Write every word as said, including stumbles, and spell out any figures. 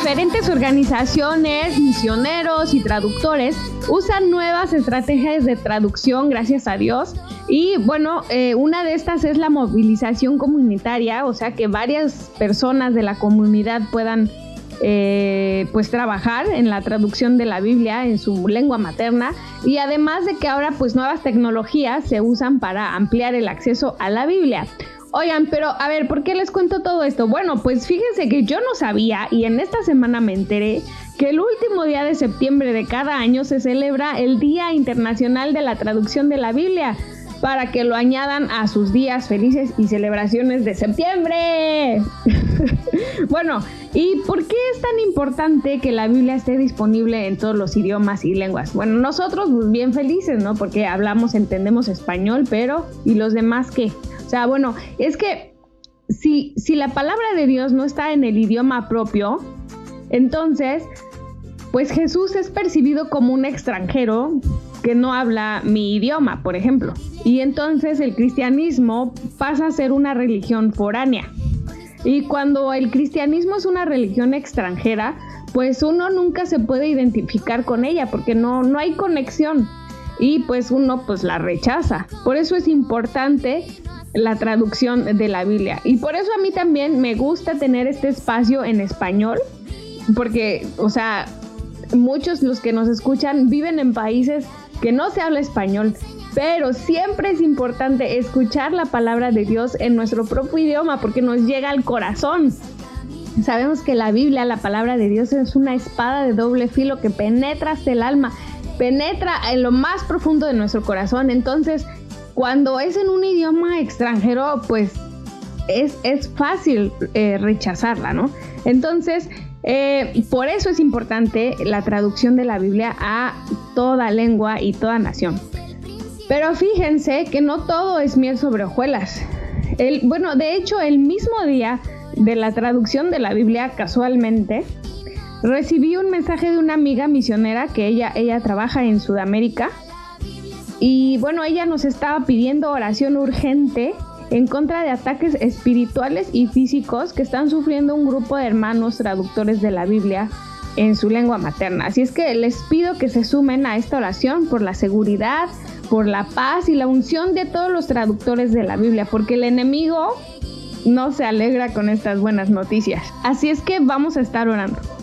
diferentes organizaciones, misioneros y traductores usan nuevas estrategias de traducción, gracias a Dios. Y bueno, eh, una de estas es la movilización comunitaria, o sea que varias personas de la comunidad puedan eh, pues trabajar en la traducción de la Biblia en su lengua materna. Y además de que ahora pues nuevas tecnologías se usan para ampliar el acceso a la Biblia. Oigan, pero a ver, ¿por qué les cuento todo esto? Bueno, pues fíjense que yo no sabía y en esta semana me enteré que el último día de septiembre de cada año se celebra el Día Internacional de la Traducción de la Biblia, para que lo añadan a sus días felices y celebraciones de septiembre. Bueno, ¿y por qué es tan importante que la Biblia esté disponible en todos los idiomas y lenguas? Bueno, nosotros pues, bien felices, ¿no? Porque hablamos, entendemos español, pero ¿y los demás qué? O sea, bueno, es que si, si la palabra de Dios no está en el idioma propio, entonces, pues Jesús es percibido como un extranjero que no habla mi idioma, por ejemplo. Y entonces el cristianismo pasa a ser una religión foránea. Y cuando el cristianismo es una religión extranjera, pues uno nunca se puede identificar con ella porque no, no hay conexión. Y pues uno pues la rechaza. Por eso es importante la traducción de la Biblia. Y por eso a mí también me gusta tener este espacio en español. Porque, o sea, muchos los que nos escuchan viven en países que no se habla español, pero siempre es importante escuchar la palabra de Dios en nuestro propio idioma porque nos llega al corazón. Sabemos que la Biblia, la palabra de Dios, es una espada de doble filo que penetra hasta el alma, penetra en lo más profundo de nuestro corazón. Entonces, cuando es en un idioma extranjero, pues es, es fácil eh, rechazarla, ¿no? Entonces, Eh, por eso es importante la traducción de la Biblia a toda lengua y toda nación. Pero fíjense que no todo es miel sobre hojuelas. El, bueno, de hecho, el mismo día de la traducción de la Biblia, casualmente, recibí un mensaje de una amiga misionera que ella, ella trabaja en Sudamérica. Y bueno, ella nos estaba pidiendo oración urgente en contra de ataques espirituales y físicos que están sufriendo un grupo de hermanos traductores de la Biblia en su lengua materna. Así es que les pido que se sumen a esta oración por la seguridad, por la paz y la unción de todos los traductores de la Biblia, porque el enemigo no se alegra con estas buenas noticias. Así es que vamos a estar orando.